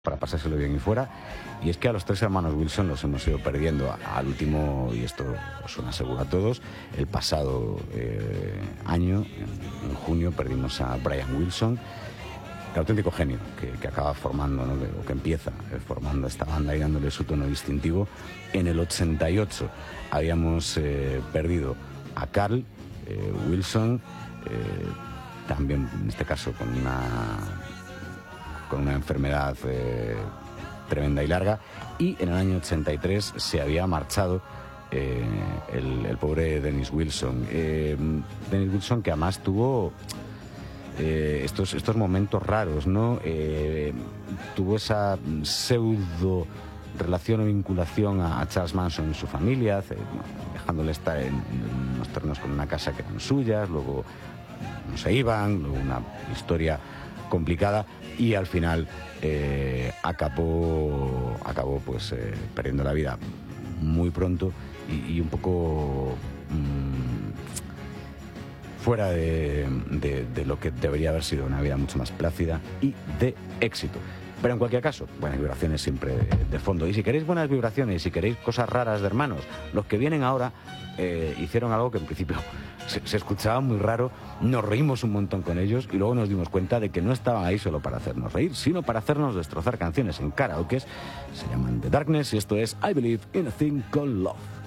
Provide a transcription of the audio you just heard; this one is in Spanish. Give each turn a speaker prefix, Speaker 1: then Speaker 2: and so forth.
Speaker 1: para pasárselo bien y fuera, y es que a los tres hermanos Wilson los hemos ido perdiendo al último, y esto os suena seguro a todos, el pasado año, en junio, perdimos a Brian Wilson, el auténtico genio que acaba formando, ¿no? O que empieza formando esta banda y dándole su tono distintivo. En el 88 habíamos perdido a Carl Wilson, también en este caso con una enfermedad tremenda y larga, y en el año 83 se había marchado el pobre Dennis Wilson. Dennis Wilson, que además tuvo estos momentos raros, ¿no? Tuvo esa pseudo relación o vinculación a Charles Manson y su familia, dejándole estar en unos terrenos con una casa que eran suyas, luego no se iban, luego una historia complicada, y al final acabó pues perdiendo la vida muy pronto y un poco fuera de lo que debería haber sido una vida mucho más plácida y de éxito. Pero en cualquier caso, buenas vibraciones siempre de fondo. Y si queréis buenas vibraciones, y si queréis cosas raras de hermanos, los que vienen ahora hicieron algo que en principio se escuchaba muy raro, nos reímos un montón con ellos y luego nos dimos cuenta de que no estaban ahí solo para hacernos reír, sino para hacernos destrozar canciones en karaokes. Se llaman The Darkness y esto es I Believe in a Thing Called Love.